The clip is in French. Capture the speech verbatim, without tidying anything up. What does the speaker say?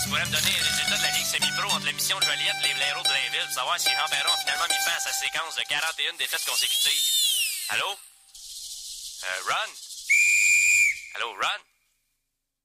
tu pourrais me donner les résultats de la Ligue semi-pro entre la mission de Joliette et les blaireaux de Blainville pour savoir si Jean Perron a finalement mis fin à sa séquence de quarante et une défaites consécutives. Allô? Euh, Ron? Allô, Ron?